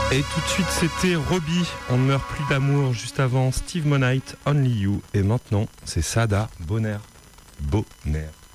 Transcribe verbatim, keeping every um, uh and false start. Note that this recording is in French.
Et tout de suite, c'était Robbie, On ne meurt plus d'amour. Juste avant, Steve Monite, Only You. Et maintenant, c'est Sada, Bonheur. Bonheur.